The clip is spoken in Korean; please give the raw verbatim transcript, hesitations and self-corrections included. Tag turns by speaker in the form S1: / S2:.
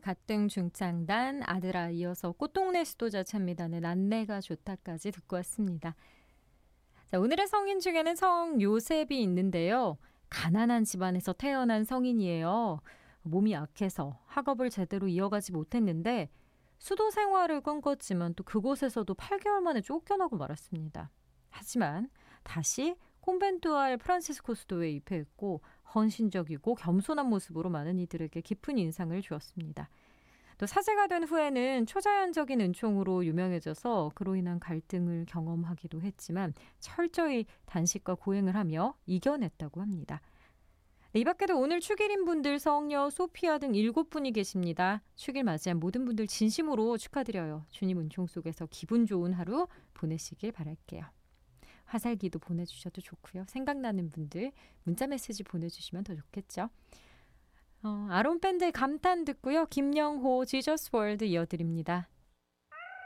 S1: 갓등 중창단, 아들아 이어서 꽃동네 수도자 찬미단의 난내가 좋다까지 듣고 왔습니다. 자, 오늘의 성인 중에는 성 요셉이 있는데요. 가난한 집안에서 태어난 성인이에요. 몸이 약해서 학업을 제대로 이어가지 못했는데 수도 생활을 꿈꿨지만 또 그곳에서도 팔 개월 만에 쫓겨나고 말았습니다. 하지만 다시 콘벤투알 프란시스코 수도에 입회했고 헌신적이고 겸손한 모습으로 많은 이들에게 깊은 인상을 주었습니다. 또 사제가 된 후에는 초자연적인 은총으로 유명해져서 그로 인한 갈등을 경험하기도 했지만 철저히 단식과 고행을 하며 이겨냈다고 합니다. 네, 이 밖에도 오늘 축일인 분들 성녀 소피아 등 일곱 분이 계십니다. 축일 맞이한 모든 분들 진심으로 축하드려요. 주님 은총 속에서 기분 좋은 하루 보내시길 바랄게요. 화살기도 보내주셔도 좋고요. 생각나는 분들 문자 메시지 보내주시면 더 좋겠죠. 어, 아론 밴드의 감탄 듣고요. 김영호 지저스 월드 이어드립니다.